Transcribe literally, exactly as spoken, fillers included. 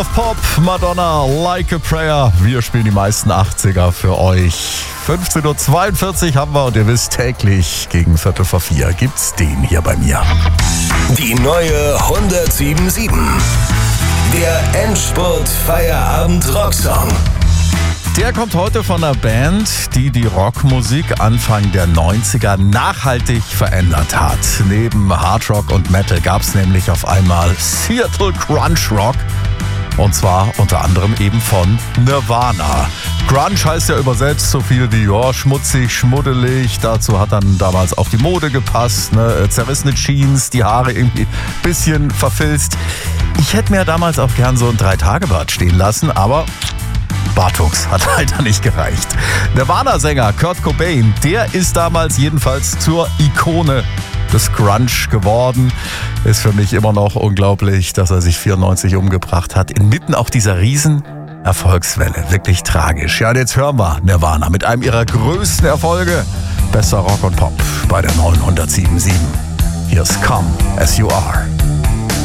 Pop, Madonna, Like a Prayer. Wir spielen die meisten achtziger für euch. fünfzehn Uhr zweiundvierzig haben wir und ihr wisst, täglich gegen Viertel vor vier gibt's den hier bei mir. Die neue hundertsieben Komma sieben. Der Endspurt-Feierabend-Rocksong. Der kommt heute von einer Band, die die Rockmusik Anfang der neunziger nachhaltig verändert hat. Neben Hardrock und Metal gab's nämlich auf einmal Seattle Grunge Rock. Und zwar unter anderem eben von Nirvana. Grunge heißt ja übersetzt so viel wie ja, schmutzig, schmuddelig. Dazu hat dann damals auch die Mode gepasst. Ne? Zerrissene Jeans, die Haare irgendwie ein bisschen verfilzt. Ich hätte mir damals auch gern so ein Drei-Tage-Bart stehen lassen, aber Bartwuchs hat leider nicht gereicht. Nirvana-Sänger Kurt Cobain, der ist damals jedenfalls zur Ikone des Grunge geworden. Ist für mich immer noch unglaublich, dass er sich vierundneunzig umgebracht hat. Inmitten auch dieser riesen Erfolgswelle. Wirklich tragisch. Ja, und jetzt hören wir Nirvana mit einem ihrer größten Erfolge. Besser Rock und Pop bei der neuen hundertsieben Komma sieben. Hier ist Come As You Are.